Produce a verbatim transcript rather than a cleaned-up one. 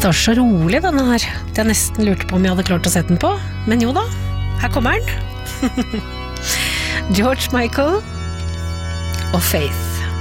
starter så rolig denne her, at jeg nesten lurte på om jeg hadde klart å sette den på, men jo da, her kommer den. George Michael og Faith.